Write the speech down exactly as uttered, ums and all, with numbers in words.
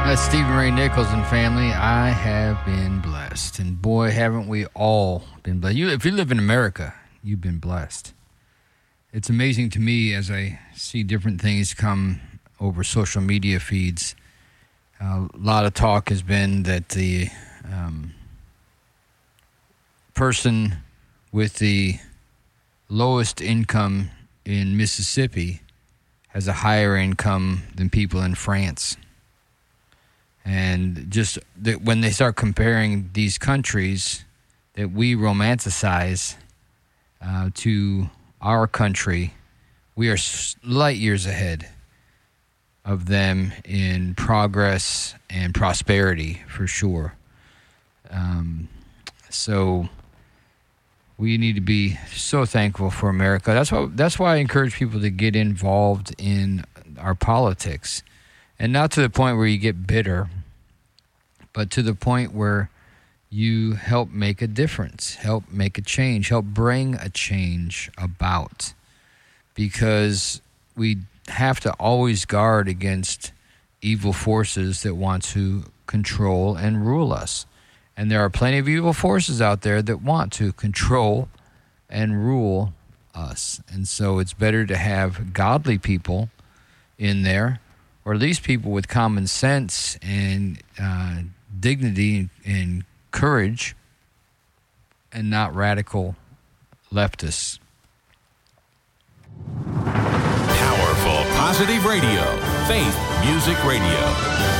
That's Stephen Ray Nichols and family. I have been blessed. And boy, haven't we all been blessed. You, if you live in America, you've been blessed. It's amazing to me as I see different things come over social media feeds. Uh, a lot of talk has been that the um, person with the lowest income in Mississippi has a higher income than people in France. And just that when they start comparing these countries that we romanticize uh, to our country, we are light years ahead of them in progress and prosperity, for sure. Um, so we need to be so thankful for America. That's why, that's why I encourage people to get involved in our politics. And not to the point where you get bitter, but to the point where you help make a difference, help make a change, help bring a change about. Because we have to always guard against evil forces that want to control and rule us. And there are plenty of evil forces out there that want to control and rule us. And so it's better to have godly people in there, or at least people with common sense and uh, dignity and courage, and not radical leftists. Powerful, positive radio. Faith Music Radio.